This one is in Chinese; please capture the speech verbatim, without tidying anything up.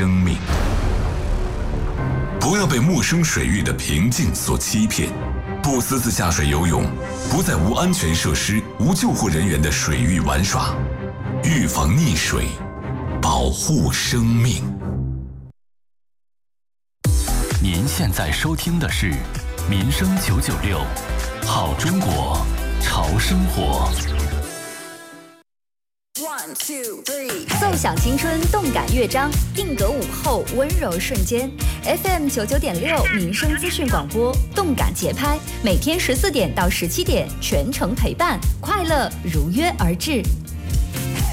生命。不要被陌生水域的平静所欺骗，不私自下水游泳，不在无安全设施、无救护人员的水域玩耍，预防溺水，保护生命。 您现在收听的是民生九九六，好中国，潮生活。 奏响青春，动感乐章，定格午后，温柔瞬间。F M 九九点六民生资讯广播，动感节拍，每天十四点到十七点，全程陪伴，快乐如约而至。